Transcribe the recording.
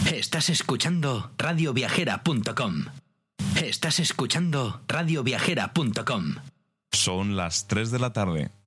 Estás escuchando radioviajera.com. Estás escuchando radioviajera.com. Son las 3 de la tarde.